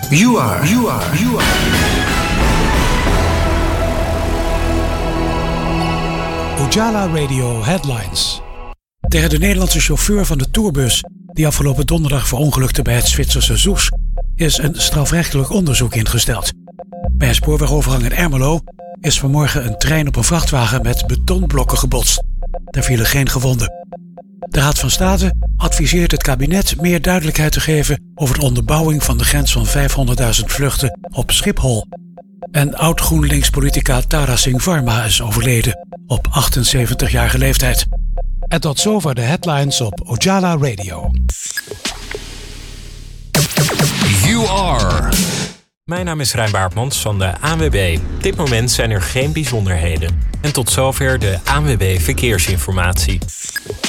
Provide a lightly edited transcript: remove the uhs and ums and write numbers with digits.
You are. Ojala Radio Headlines. Tegen de Nederlandse chauffeur van de tourbus die afgelopen donderdag verongelukte bij het Zwitserse Soest is een strafrechtelijk onderzoek ingesteld. Bij een spoorwegovergang in Ermelo is vanmorgen een trein op een vrachtwagen met betonblokken gebotst. Er vielen geen gewonden. De Raad van State adviseert het kabinet meer duidelijkheid te geven over de onderbouwing van de grens van 500.000 vluchten op Schiphol. En oud-GroenLinks-politica Tara Singh Varma is overleden op 78-jarige leeftijd. En tot zover de headlines op Ojala Radio. You are. Mijn naam is Rijn Baartmans van de ANWB. Op dit moment zijn er geen bijzonderheden. En tot zover de ANWB Verkeersinformatie.